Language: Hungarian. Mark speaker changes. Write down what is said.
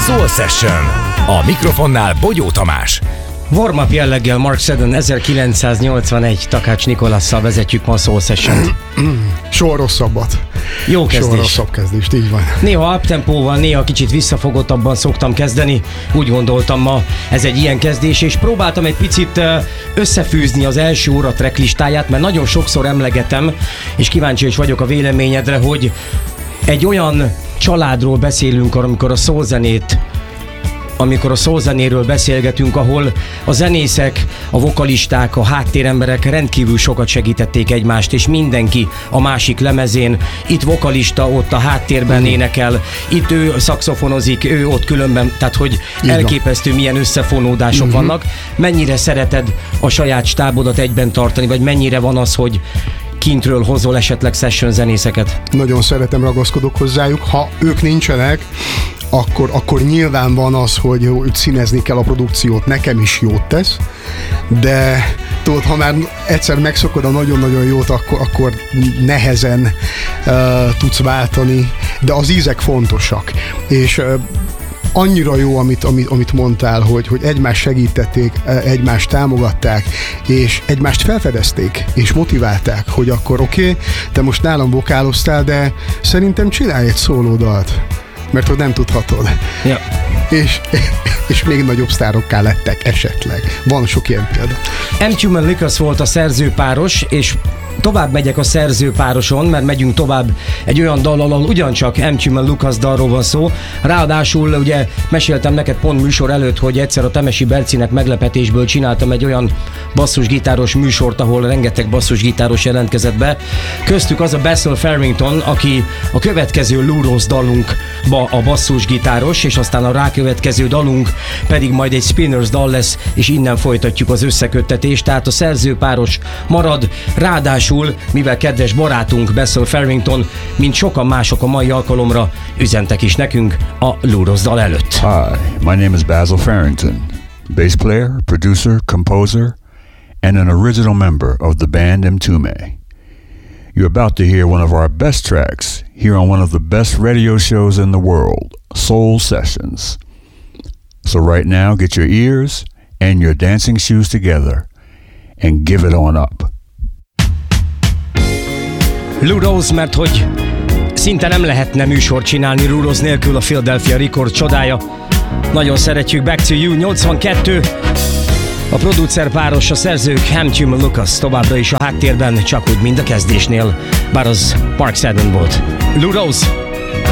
Speaker 1: Soul Session. A mikrofonnál Bogyó Tamás.
Speaker 2: Warm-up jelleggel Mark Seddon 1981 Takács Nikolasszal vezetjük ma a Soul Session-t.
Speaker 3: Soha rosszabbat.
Speaker 2: Jó kezdés.
Speaker 3: Soha rosszabb kezdést, így van.
Speaker 2: Néha uptempóval, néha kicsit visszafogottabban szoktam kezdeni. Úgy gondoltam ma ez egy ilyen kezdés, és próbáltam egy picit összefűzni az első óra tracklistáját, mert nagyon sokszor emlegetem, és kíváncsi is vagyok a véleményedre, hogy egy olyan családról beszélünk, amikor a soul zenéről beszélgetünk, ahol a zenészek, a vokalisták, a háttéremberek rendkívül sokat segítették egymást, és mindenki a másik lemezén, itt vokalista, ott a háttérben énekel, itt ő szaxofonozik, ő ott különben, tehát hogy elképesztő milyen összefonódások vannak. Mennyire szereted a saját stábodat egyben tartani, vagy mennyire van az, hogy kintről hozol esetleg session zenészeket?
Speaker 3: Nagyon szeretem, ragaszkodok hozzájuk. Ha ők nincsenek, akkor nyilván van az, hogy színezni kell a produkciót, nekem is jót tesz, de tudod, ha már egyszer megszokod a nagyon-nagyon jót, akkor nehezen tudsz váltani, de az ízek fontosak, és annyira jó, amit mondtál, hogy egymást segítették, egymást támogatták, és egymást felfedezték, és motiválták, hogy akkor oké, te most nálam vokáloztál, de szerintem csinálj egy szólódalt, mert hogy nem tudhatod.
Speaker 2: Ja.
Speaker 3: És még nagyobb sztárokká lettek esetleg. Van sok ilyen példa.
Speaker 2: Mtume and Lucas volt a szerzőpáros, és tovább megyek a szerzőpároson, mert megyünk tovább egy olyan dallal, ahol ugyancsak Mtume and Lucas dalról van szó. Ráadásul ugye meséltem neked pont műsor előtt, hogy egyszer a Temesi Bercinek meglepetésből csináltam egy olyan basszusgitáros műsort, ahol rengeteg basszusgitáros jelentkezett be. Köztük az a Basil Farrington, aki a következő Lou Rawls dalunkba a basszusgitáros, és aztán a rákövetkező dalunk pedig majd egy Spinners dal lesz, és innen folytatjuk az összeköttetést, tehát a szerzőpáros marad, ráadásul, mivel kedves barátunk Basil Farrington, mint sokan mások a mai alkalomra üzentek is nekünk a Lou Rawls dal előtt.
Speaker 4: Hi, my name is Basil Farrington, bass player, producer, composer, and an original member of the band Mtume. You're about to hear one of our best tracks here on one of the best radio shows in the world, Soul Sessions. So right now, get your ears and your dancing shoes together and give it on up.
Speaker 2: Lou Rawls, mert hogy szinte nem lehetne műsort csinálni Lou Rawls nélkül, a Philadelphia Record csodája. Nagyon szeretjük, Back to You 82. A producer páros, a szerzők Mtume and Lucas továbbra is a háttérben, csak úgy, mint a kezdésnél, bár az Mark Seddon volt. Lou Rawls.